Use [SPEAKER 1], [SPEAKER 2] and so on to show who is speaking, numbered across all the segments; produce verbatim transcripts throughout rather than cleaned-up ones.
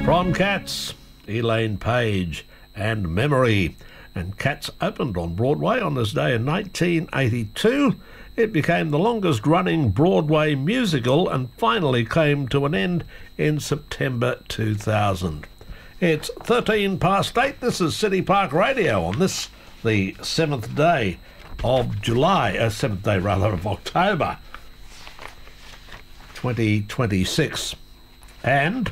[SPEAKER 1] From Cats, Elaine Page and Memory. And Cats opened on Broadway on this day in nineteen eighty-two. It became the longest-running Broadway musical and finally came to an end in September two thousand. It's thirteen past eight. This is City Park Radio on this, the seventh day of July, uh, seventh day rather of October twenty twenty-six. And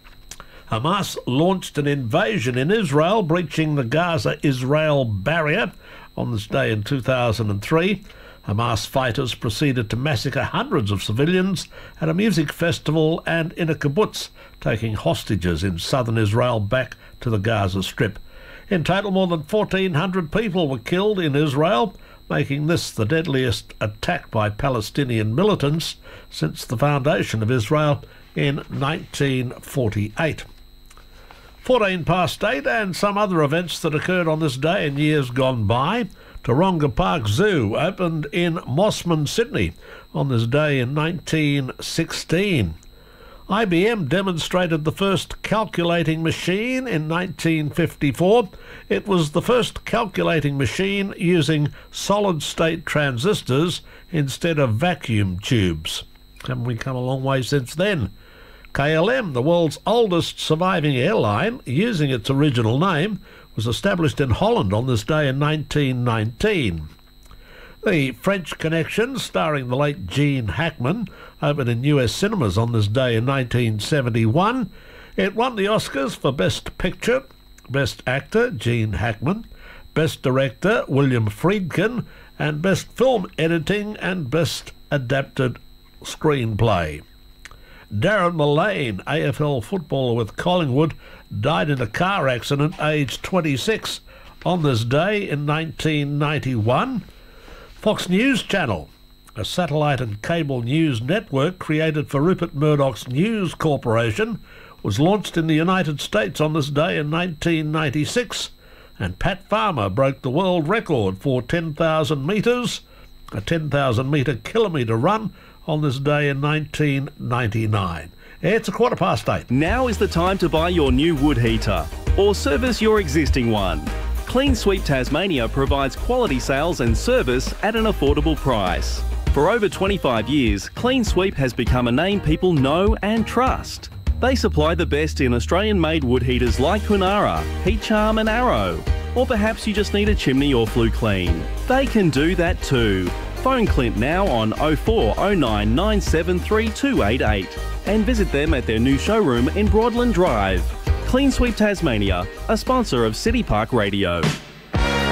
[SPEAKER 1] Hamas launched an invasion in Israel, breaching the Gaza-Israel barrier on this day in two thousand three. Hamas fighters proceeded to massacre hundreds of civilians at a music festival and in a kibbutz, taking hostages in southern Israel back to the Gaza Strip. In total, more than fourteen hundred people were killed in Israel, making this the deadliest attack by Palestinian militants since the foundation of Israel in nineteen forty-eight. fourteen past eight, and some other events that occurred on this day in years gone by. Taronga Park Zoo opened in Mossman, Sydney on this day in nineteen sixteen. I B M demonstrated the first calculating machine in nineteen fifty-four. It was the first calculating machine using solid-state transistors instead of vacuum tubes. Haven't we come a long way since then? K L M, the world's oldest surviving airline, using its original name, was established in Holland on this day in nineteen nineteen. The French Connection, starring the late Gene Hackman, opened in U S cinemas on this day in nineteen seventy-one. It won the Oscars for Best Picture, Best Actor, Gene Hackman, Best Director, William Friedkin, and Best Film Editing and Best Adapted Screenplay. Darren Mullane, A F L footballer with Collingwood, died in a car accident aged twenty-six on this day in nineteen ninety-one. Fox News Channel, a satellite and cable news network created for Rupert Murdoch's News Corporation, was launched in the United States on this day in nineteen ninety-six, and Pat Farmer broke the world record for ten thousand metres, a ten thousand metre kilometre run, on this day in nineteen ninety-nine. It's a quarter past eight.
[SPEAKER 2] Now is the time to buy your new wood heater or service your existing one. Clean Sweep Tasmania provides quality sales and service at an affordable price. For over twenty-five years, Clean Sweep has become a name people know and trust. They supply the best in Australian-made wood heaters like Kunara, Heat Charm and Arrow. Or perhaps you just need a chimney or flue clean. They can do that too. Phone Clint now on oh four oh nine nine seven three two eight eight and visit them at their new showroom in Broadland Drive. Clean Sweep Tasmania, a sponsor of City Park Radio.